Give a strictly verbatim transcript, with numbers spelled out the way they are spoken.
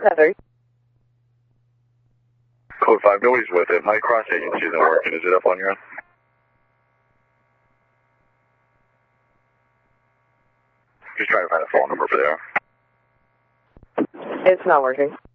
seven. Code five, nobody's with it. My cross agency isn't working. Is it up on your end? Just trying to find a phone number for there. It's not working.